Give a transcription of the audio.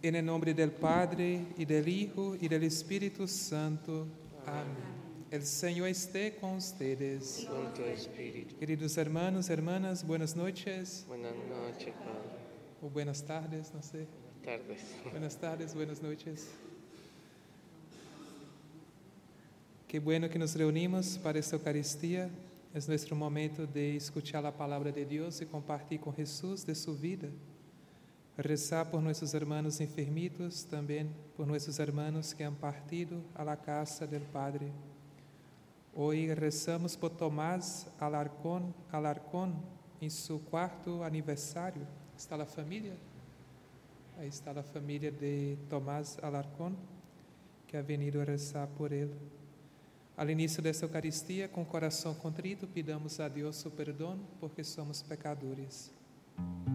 En el nombre del Padre, y del Hijo, y del Espíritu Santo. Amén. El Señor esté con ustedes. Con tu espíritu. Queridos hermanos, hermanas, buenas noches. Buenas noches, Padre. O buenas tardes, no sé. Buenas tardes. Buenas tardes, buenas noches. Qué bueno que nos reunimos para esta Eucaristía. Es nuestro momento de escuchar la palabra de Dios y compartir con Jesús de su vida. Rezar por nuestros hermanos enfermitos, también por nuestros hermanos que han partido a la casa del Padre. Hoy rezamos por Tomás Alarcón en su 4º aniversario. ¿Está la familia? Ahí está la familia de Tomás Alarcón, que ha venido a rezar por él. Al inicio de esta Eucaristía, con corazón contrito, pidamos a Dios su perdón, porque somos pecadores.